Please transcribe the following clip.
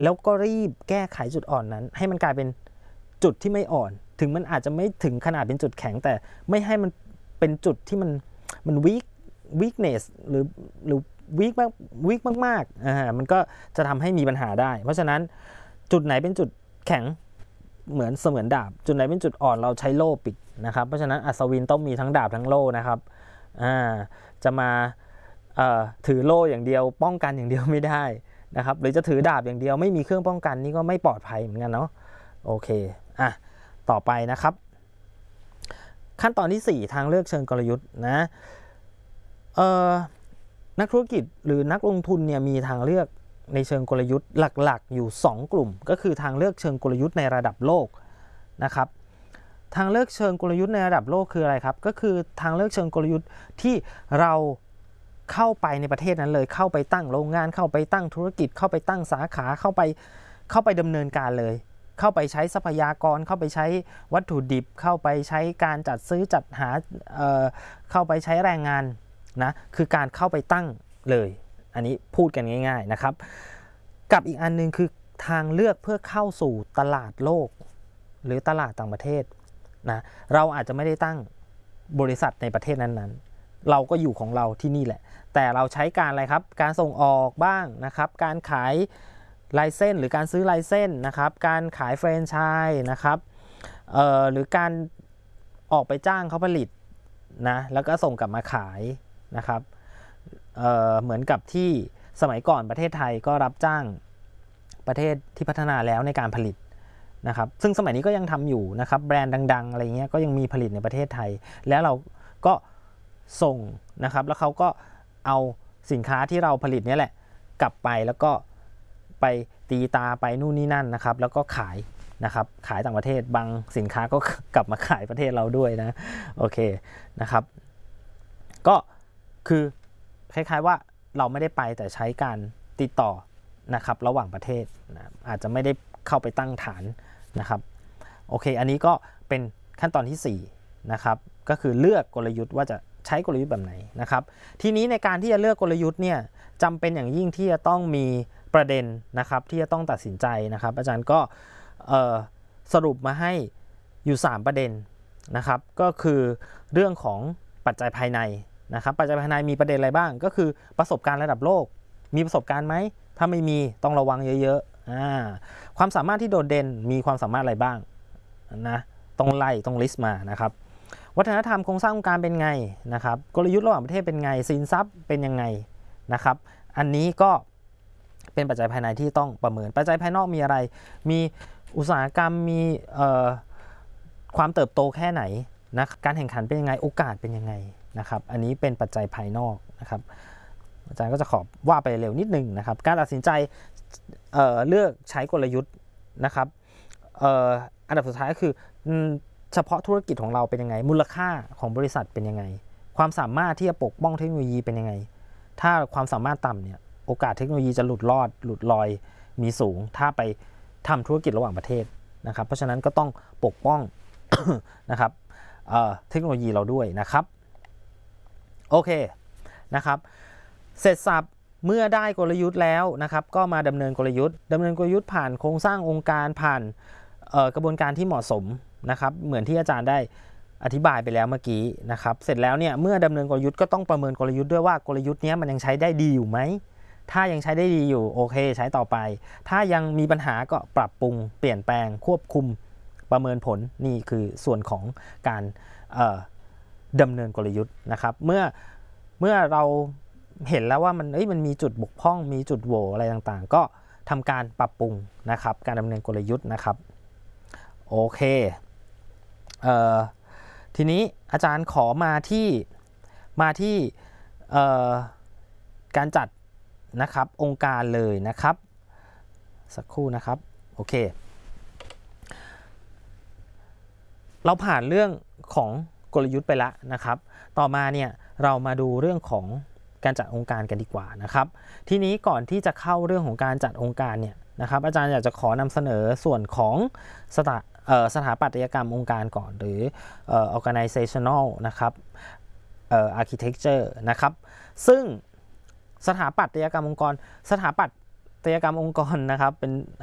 แล้วก็รีบแก้ไขจุดอ่อนนั้นให้มันกลายเป็นจุดที่ไม่อ่อนถึงมันอาจจะไม่ถึงขนาดเป็นจุดแข็งแต่ไม่ให้มันเป็นจุดที่มันweakness หรือweak มากมันก็จะทำให้มีปัญหาได้เพราะฉะนั้นจุดไหนเป็นจุดแข็งเหมือนดาบจุดไหนเป็นจุดอ่อนเราใช้โล่ปิดนะครับเพราะฉะนั้นอัศวินต้องมีทั้งดาบทั้งโล่นะครับจะมาถือโล่อย่างเดียวป้องกันอย่างเดียวไม่ได้นะครับหรือจะถือดาบอย่างเดียวไม่มีเครื่องป้องกันนี่ก็ไม่ปลอดภัยเหมือนกันเนาะโอเคต่อไปนะครับขั้นตอนที่4ทางเลือกเชิงกลยุทธ์นะนักธุรกิจหรือนักลงทุนเนี่ยมีทางเลือกในเชิงกลยุทธ์หลักๆอยู่2กลุ่มก็คือทางเลือกเชิงกลยุทธ์ในระดับโลกนะครับทางเลือกเชิงกลยุทธ์ในระดับโลกคืออะไรครับก็คือทางเลือกเชิงกลยุทธ์ที่เราเข้าไปในประเทศนั้นเลยเข้าไปตั้งโรงงานเข้าไปตั้งธุรกิจเข้าไปตั้งสาขาเข้าไปดำเนินการเลยเข้าไปใช้ทรัพยากรเข้าไปใช้วัตถุดิบเข้าไปใช้การจัดซื้อจัดหาเข้าไปใช้แรงงานนะคือการเข้าไปตั้งเลยอันนี้พูดกันง่ายๆนะครับกับอีกอันนึงคือทางเลือกเพื่อเข้าสู่ตลาดโลกหรือตลาดต่างประเทศนะเราอาจจะไม่ได้ตั้งบริษัทในประเทศนั้นๆเราก็อยู่ของเราที่นี่แหละแต่เราใช้การอะไรครับการส่งออกบ้างนะครับการขายไลเซนส์หรือการซื้อไลเซนส์นะครับการขายแฟรนไชส์นะครับหรือการออกไปจ้างเขาผลิตนะแล้วก็ส่งกลับมาขายนะครับเหมือนกับที่สมัยก่อนประเทศไทยก็รับจ้างประเทศที่พัฒนาแล้วในการผลิตนะครับซึ่งสมัยนี้ก็ยังทำอยู่นะครับแบรนด์ดังๆอะไรเงี้ยก็ยังมีผลิตในประเทศไทยแล้วเราก็ส่งนะครับแล้วเขาก็เอาสินค้าที่เราผลิตนี่แหละกลับไปแล้วก็ไปตีตาไปนู่นนี่นั่นนะครับแล้วก็ขายนะครับขายต่างประเทศบางสินค้าก็กลับมาขายประเทศเราด้วยนะโอเคนะครับก็คือคล้ายๆว่าเราไม่ได้ไปแต่ใช้การติดต่อนะครับระหว่างประเทศนะอาจจะไม่ได้เข้าไปตั้งฐานนะครับโอเคอันนี้ก็เป็นขั้นตอนที่4นะครับก็คือเลือกกลยุทธ์ว่าจะใช้กลยุทธ์แบบไหนนะครับทีนี้ในการที่จะเลือกกลยุทธ์เนี่ยจำเป็นอย่างยิ่งที่จะต้องมีประเด็นนะครับที่จะต้องตัดสินใจนะครับอาจารย์ก็สรุปมาให้อยู่3ประเด็นนะครับก็คือเรื่องของปัจจัยภายในนะครับปัจจัยภายในมีประเด็นอะไรบ้างก็คือประสบการณ์ระดับโลกมีประสบการณ์ไหมถ้าไม่มีต้องระวังเยอะๆความสามารถที่โดดเด่นมีความสามารถอะไรบ้างนะต้องลิสต์มานะครับวัฒนธรรมโครงสร้างองค์การเป็นไงนะครับกลยุทธ์ระหว่างประเทศเป็นไงสินทรัพย์เป็นยังไงนะครับอันนี้ก็เป็นปัจจัยภายในที่ต้องประเมินปัจจัยภายนอกมีอะไรมีอุตสาหกรรมมีความเติบโตแค่ไหนนะการแข่งขันเป็นยังไงโอกาสเป็นยังไงนะครับอันนี้เป็นปัจจัยภายนอกนะครับอาจารย์ก็จะขอว่าไปเร็วนิดนึงนะครับการตัดสินใจเลือกใช้กลยุทธ์นะครับอันดับสุดท้ายก็คือเฉพาะธุรกิจของเราเป็นยังไงมูลค่าของบริษัทเป็นยังไงความสามารถที่จะปกป้องเทคโนโลยีเป็นยังไงถ้าความสามารถต่ำเนี่ยโอกาสเทคโนโลยีจะหลุดลอยมีสูงถ้าไปทำธุรกิจระหว่างประเทศนะครับเพราะฉะนั้นก็ต้องปกป้อง นะครับเทคโนโลยีเราด้วยนะครับโอเคนะครับเสร็จสับเมื่อได้กลยุทธ์แล้วนะครับก็มาดำเนินกลยุทธ์ผ่านโครงสร้างองค์การผ่านกระบวนการที่เหมาะสมนะครับเหมือนที่อาจารย์ได้อธิบายไปแล้วเมื่อกี้นะครับเสร็จแล้วเนี่ยเมื่อดำเนินกลยุทธ์ก็ต้องประเมินกลยุทธ์ด้วยว่ากลยุทธ์นี้มันยังใช้ได้ดีอยู่ไหมถ้ายังใช้ได้ดีอยู่โอเคใช้ต่อไปถ้ายังมีปัญหาก็ปรับปรุงเปลี่ยนแปลงควบคุมประเมินผลนี่คือส่วนของการดำเนินกลยุทธ์นะครับเมื่อเราเห็นแล้วว่ามันมีจุดบกพร่องมีจุดโหว่อะไรต่างๆก็ทำการปรับปรุงนะครับการดำเนินกลยุทธ์นะครับโอเคทีนี้อาจารย์ขอมาที่การจัดนะครับองค์การเลยนะครับสักครู่นะครับโอเคเราผ่านเรื่องของกลยุทธ์ไปแล้วนะครับต่อมาเนี่ยเรามาดูเรื่องของการจัดองค์การกันดีกว่านะครับทีนี้ก่อนที่จะเข้าเรื่องของการจัดองค์การเนี่ยนะครับอาจารย์อยากจะขอนำเสนอส่วนของสถาปัตยกรรมองค์การก่อนหรือorganizational นะครับarchitecture นะครับซึ่งสถาปัตยกรรมองค์กรสถาปัตตยกรรมองค์กรนะครับเป็น